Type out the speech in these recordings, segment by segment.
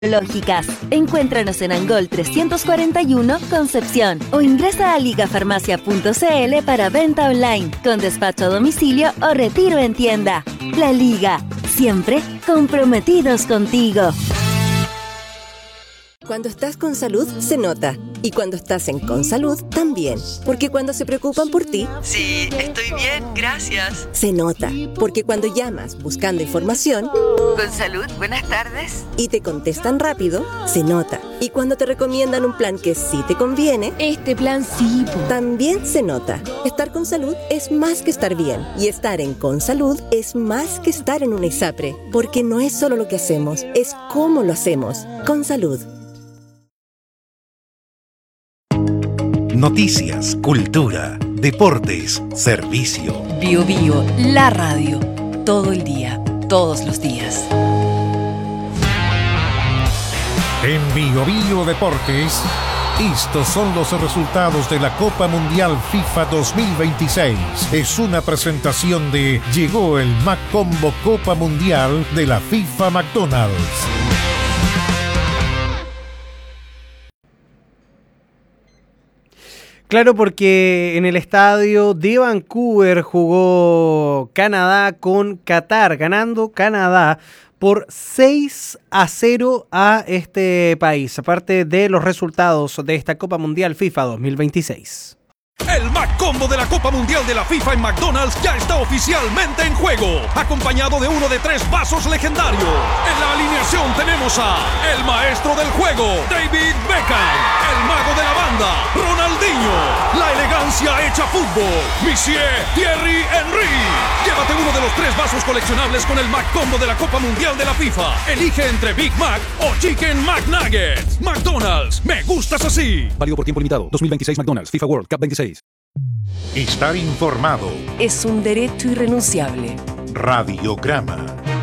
Lógicas. Encuéntranos en Angol 341, Concepción, o ingresa a ligafarmacia.cl para venta online, con despacho a domicilio o retiro en tienda. La Liga, siempre comprometidos contigo. Cuando estás con salud, se nota. Y cuando estás en Consalud, también. Porque cuando se preocupan por ti... Sí, estoy bien, gracias. Se nota. Porque cuando llamas buscando información... Consalud, buenas tardes. Y te contestan rápido, se nota. Y cuando te recomiendan un plan que sí te conviene... Este plan sí. También se nota. Estar con salud es más que estar bien. Y estar en Consalud es más que estar en una ISAPRE. Porque no es solo lo que hacemos, es cómo lo hacemos. Consalud. Noticias, cultura, deportes, servicio. Bio Bio, la radio. Todo el día, todos los días. En Bio Bio Deportes, estos son los resultados de la Copa Mundial FIFA 2026. Es una presentación de Llegó el Mac Combo Copa Mundial de la FIFA McDonald's. Claro, porque en el estadio de Vancouver jugó Canadá con Qatar, ganando Canadá por 6-0 a este país, aparte de los resultados de esta Copa Mundial FIFA 2026. El Mac Combo de la Copa Mundial de la FIFA en McDonald's ya está oficialmente en juego, acompañado de uno de 3 vasos legendarios. En la alineación tenemos a el maestro del juego, David Beckham, el mago de la banda, Ronaldinho, la elegancia hecha fútbol, Monsieur Thierry Henry. Llévate uno de los 3 vasos coleccionables con el Mac Combo de la Copa Mundial de la FIFA. Elige entre Big Mac o Chicken McNuggets. McDonald's, me gustas así. Válido por tiempo limitado. 2026 McDonald's, FIFA World Cup 26. Estar informado Es un derecho irrenunciable. Radiograma.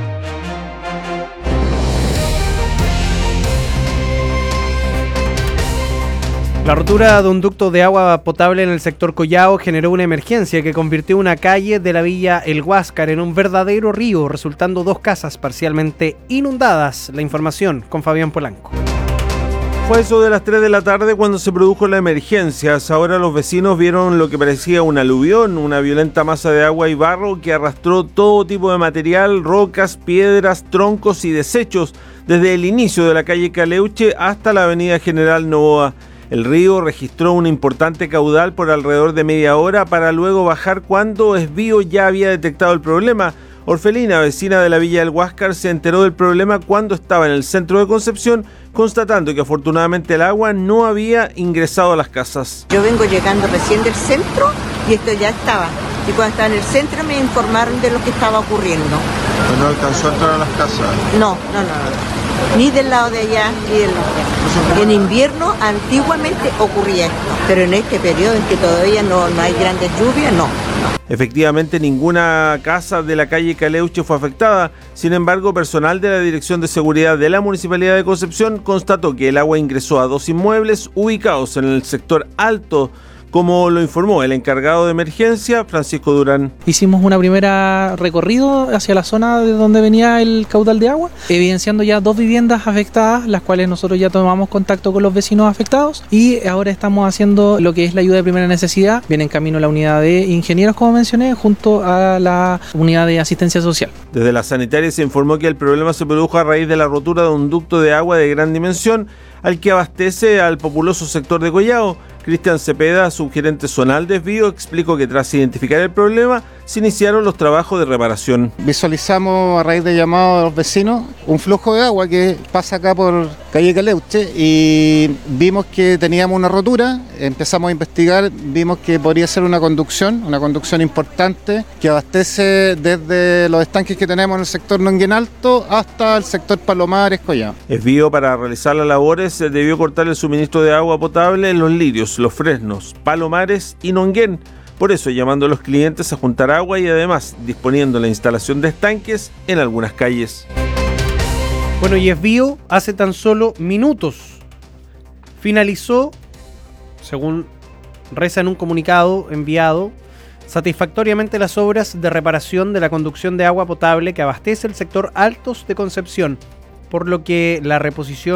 La rotura de un ducto de agua potable en el sector Collao generó una emergencia que convirtió una calle de la villa El Huáscar en un verdadero río, resultando 2 casas parcialmente inundadas. La información con Fabián Polanco. Fue eso de las 3 de la tarde cuando se produjo la emergencia. Ahora los vecinos vieron lo que parecía un aluvión, una violenta masa de agua y barro que arrastró todo tipo de material, rocas, piedras, troncos y desechos desde el inicio de la calle Caleuche hasta la avenida General Novoa. El río registró un importante caudal por alrededor de media hora para luego bajar cuando Esbío ya había detectado el problema. Orfelina, vecina de la villa del Huáscar, se enteró del problema cuando estaba en el centro de Concepción, constatando que afortunadamente el agua no había ingresado a las casas. Yo vengo llegando recién del centro y esto ya estaba. Y cuando estaba en el centro me informaron de lo que estaba ocurriendo. ¿No alcanzó a entrar a las casas? No. Ni del lado de allá ni del lado de allá. En invierno antiguamente ocurría esto, pero en este periodo en que todavía no hay grandes lluvias, no. Efectivamente, ninguna casa de la calle Caleuche fue afectada. Sin embargo, personal de la Dirección de Seguridad de la Municipalidad de Concepción constató que el agua ingresó a 2 inmuebles ubicados en el sector alto, como lo informó el encargado de emergencia, Francisco Durán. Hicimos una primera recorrido hacia la zona de donde venía el caudal de agua, evidenciando ya 2 viviendas afectadas, las cuales nosotros ya tomamos contacto con los vecinos afectados y ahora estamos haciendo lo que es la ayuda de primera necesidad. Viene en camino la unidad de ingenieros, como mencioné, junto a la unidad de asistencia social. Desde la sanitaria se informó que el problema se produjo a raíz de la rotura de un ducto de agua de gran dimensión al que abastece al populoso sector de Collao. Cristian Cepeda, subgerente zonal de Esbío, explicó que tras identificar el problema se iniciaron los trabajos de reparación. Visualizamos a raíz de llamado de los vecinos un flujo de agua que pasa acá por calle Caleuche y vimos que teníamos una rotura, empezamos a investigar, vimos que podría ser una conducción importante que abastece desde los estanques que tenemos en el sector Nonguén Alto hasta el sector Palomares, Collao. Esbío, para realizar las labores, debió cortar el suministro de agua potable en Los Lirios, Los Fresnos, Palomares y Nonguén. Por eso, llamando a los clientes a juntar agua y además disponiendo la instalación de estanques en algunas calles. Bueno, y Esbío hace tan solo minutos finalizó, según reza en un comunicado enviado, satisfactoriamente las obras de reparación de la conducción de agua potable que abastece el sector Altos de Concepción. por lo que la reposición